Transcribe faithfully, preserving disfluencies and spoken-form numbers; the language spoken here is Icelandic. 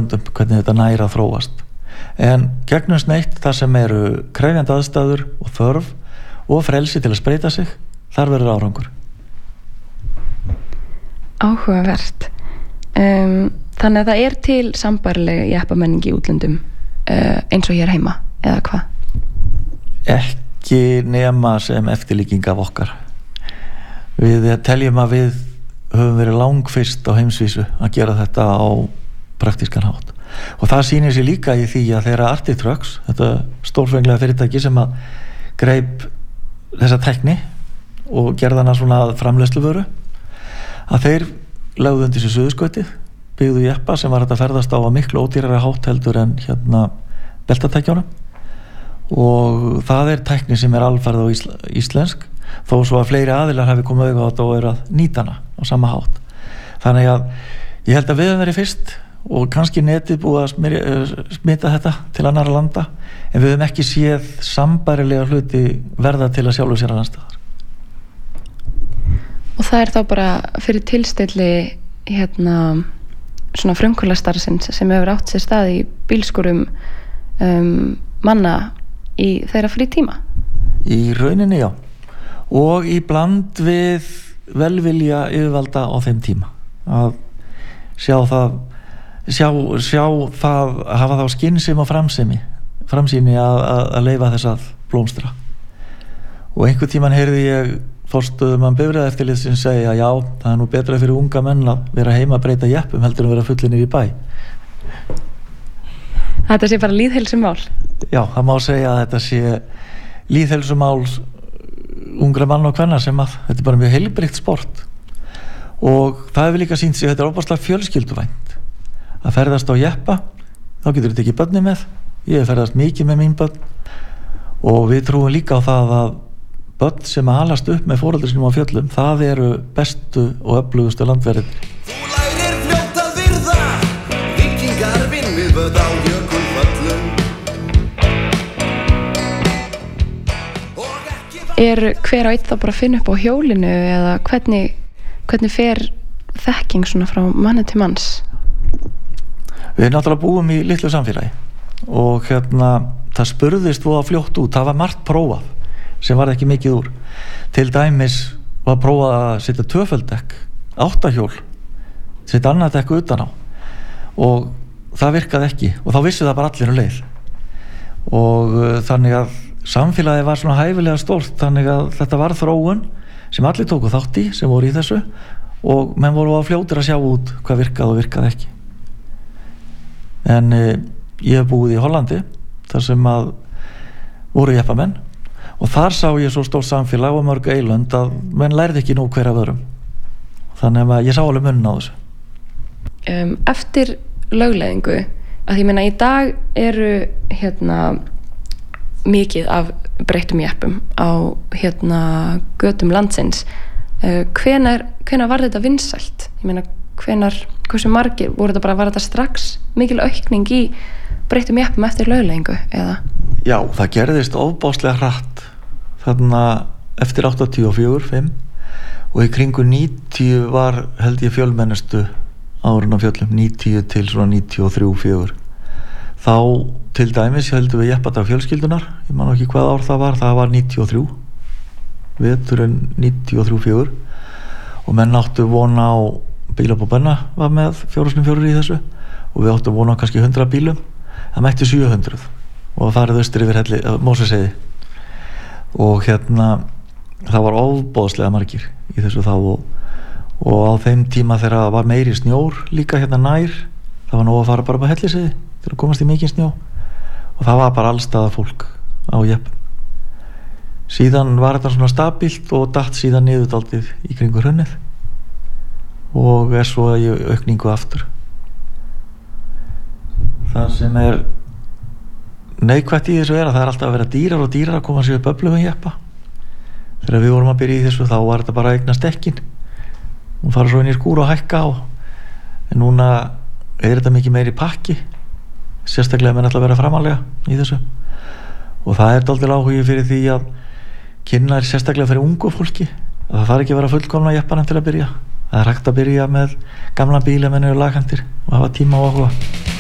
löndum hvernig þetta næri að þróast. En gegnum sneitt þar sem eru krefjandi aðstæður og þörf og frelsi til að spreyta sig, þar verður árangur. Áhugavert. Um, þannig að það er til sambærileg jeppamenning í útlöndum uh, eins og hér heima, eða hvað? Ekki nema sem eftirlíking af okkar. Við teljum að við höfum verið langfyrst á heimsvísu að gera þetta á praktískan hátt. Og það sýnir sér líka í því að þeirra Arctic Trucks, þetta stórfenglega fyrirtæki sem að greip þessa tækni og gerði hana svona framleiðsluvöru, að þeir lögðu undir sér suðurskautið, byggðu jeppa sem var hægt að ferðast á að miklu ódýrara hátt heldur en hérna beltatækjónum, og það er tækni sem er alfarð á ísl íslensk, þó svo að fleiri aðilar hafi komið auðvitað á þetta og er að nýta hana á sama hátt. Þannig að ég held að við höfum verið fyrst og kannski netið búið að smyrja, smita þetta til annarra landa, en við höfum ekki séð sambærilega hluti verða til að sjálfu sér annars staðar. Og það er þá bara fyrir tilstilli hérna svona frumkvöðlastarfsins sem hefur átt sér stað í bílskúrum um, manna í þeirra frí tíma? Í rauninni já, og í bland við velvilja yfirvalda á þeim tíma að sjá það sjá, sjá það hafa þá skynsemi og framsemi framsýni að, að, að leyfa þess að blómstra. Og einhvern tíman heyrði ég forstöðumann bifreiðaeftirlitsins segja já, það er nú betra fyrir unga menn að vera heima að breyta jeppum heldur en vera fullinir í bæ. Þetta sé bara lýðheilsumál? Já, það má segja að þetta sé lýðheilsumál ungra mann og kvenna sem að þetta er bara mjög heilbrigt sport, og það hefur líka sýnt sig að þetta er óbáslega fjölskylduvænt að ferðast á jeppa. Þá getur þetta ekki börni með, ég hef ferðast mikið með mín börn, og við trúum líka á það að börn sem að alast upp með foreldrum sínum á fjöllum, það eru bestu og öflugustu landverðir. Þú lærir fljótt að virða vikingar vinnuföt á jökulföllum. Er hver og einn þá bara að finna upp á hjólinu, eða hvernig, hvernig fer þekking svona frá manni til manns? Við náttúrulega búum í litlu samfélagi og hérna það spurðist voða fljótt út, það var margt prófað sem var ekki mikið úr. Til dæmis var prófað að setja tvöföldekk, áttahjól, setja annað dekk utan á, og það virkaði ekki, og þá vissu það bara allir um leið. Og uh, þannig að samfélagið var svona hæfilega stórt, þannig að þetta var þróun sem allir tóku þátt í, sem voru í þessu, og menn voru á fljótir að sjá út hvað virkaði og virkaði ekki. En uh, ég hef búið í Hollandi þar sem að voru jeppamenn, og þar sá ég svo stórt samfélag og mörg eilönd að menn lærði ekki nú hver af öðrum. Þannig að ég sá alveg munn á þessu. Um, eftir lögleiðingu, að ég meina í dag eru hérna mikið af breyttum jeppum á hérna götum landsins. Uh, hvenær, hvenær var þetta vinsælt? Ég meina hvenær, hversu margir, voru þetta bara, var þetta strax mikil aukning í breyttum jeppum eftir lögleiðingu, eða? Já, það gerðist ofboðslega hratt þarna eftir áttatíu og fjögur, fimm, og í kringu níutíu var held ég fjölmennustu árun á fjöllum, níutíu til svona níutíu og þrjú, fjögur. Þá til dæmis heldum við jeppadag fjölskyldunar, ég man ekki hvað ár það var, það var níutíu og þrjú, veturinn níutíu og þrjú, fjögur, og menn áttu vona á bílabó Benna var með fjóra fjórir í þessu, og við áttum vona á kannski hundrað bílum, það mætti sjö hundruð og farið austur yfir helli, Mósesheiði, og hérna það var ofboðslega margir í þessu þá, og, og á þeim tíma þegar það var meiri snjór líka hérna nær, það var nóg að fara bara með Hellisheiði til að komast í mikinn snjó, og það var bara allstaða fólk á jeppum. Síðan var þetta svona stabílt og datt síðan niður dálítið í kringu hrunnið og er svo í aukningu aftur. Það sem er neikvætt í þessu er að það er alltaf að vera dýrar og dýrar að koma sér upp öflugum jeppa. Þegar við vorum að byrja í þessu þá var þetta bara að eignast dekkin og fara svo inn í skúr og hækka á, en núna er þetta mikið meiri pakki, sérstaklega menn ætla að vera framalega í þessu, og það er dálítið áhugi fyrir því að kynna er sérstaklega fyrir ungu fólki að það þarf ekki að vera fullkomna jeppanum til að byrja. Það er hægt að byrja með gamla bíla menn eru laghentir og hafa tíma og áhuga.